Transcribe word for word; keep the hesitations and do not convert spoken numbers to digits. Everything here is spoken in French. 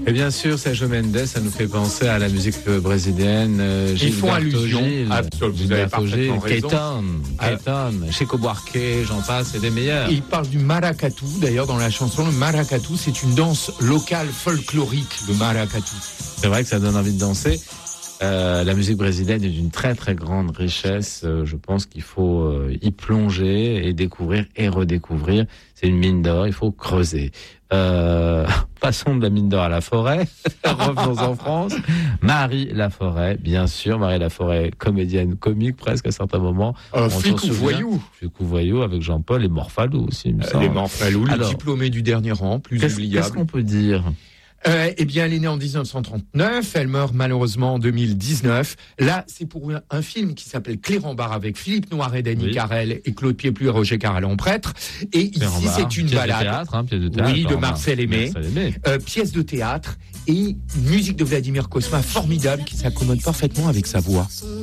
Et bien sûr, Sergio Mendes, ça nous fait penser à la musique brésilienne. Euh, Ils font allusion. Absolument, vous avez parfaitement raison. Keton, Keton, Chico Buarque, j'en passe, c'est des meilleurs. Il parle du maracatu, d'ailleurs, dans la chanson. Le maracatu, c'est une danse locale folklorique, le maracatu. C'est vrai que ça donne envie de danser. Euh, la musique brésilienne est d'une très très grande richesse. Euh, je pense qu'il faut euh, y plonger et découvrir et redécouvrir. C'est une mine d'or, il faut creuser. Euh, passons de la mine d'or à la forêt. Revenons en France. Marie Laforêt, bien sûr. Marie Laforêt, comédienne comique presque à certains moments. Euh, flic ou voyou. Flic ou voyou avec Jean-Paul et Morphalou aussi, il me semble. Les Morphalou, le diplômé du dernier rang, plus qu'est-ce, oubliable. Qu'est-ce qu'on peut dire ? Euh, eh bien, elle est née en dix-neuf cent trente-neuf, elle meurt malheureusement en deux mille dix-neuf. Là, c'est pour un, un film qui s'appelle Clérambault avec Philippe Noiret, Dany oui. Carrel et Claude Pieplu et Roger Carrel en prêtre. Et Clérambault, ici, c'est une pièce balade. De théâtre, hein, pièce de théâtre, oui, de Marcel Aimé. Marcel Aimé. Euh, pièce de théâtre et une musique de Vladimir Cosma formidable qui s'accommode parfaitement avec sa voix.